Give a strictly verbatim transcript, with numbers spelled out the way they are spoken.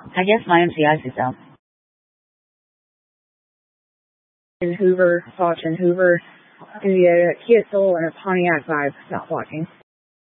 I guess my M C I system. In Hoover, watching Hoover, and the uh, Kia Soul and a Pontiac Vibe, not watching.